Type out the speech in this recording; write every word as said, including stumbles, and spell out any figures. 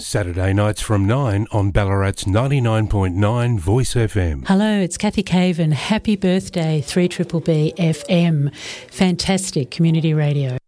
Saturday nights from nine on Ballarat's ninety-nine point nine Voice F M. Hello, it's Kathy Caven. Happy birthday, three B B F M. Fantastic community radio.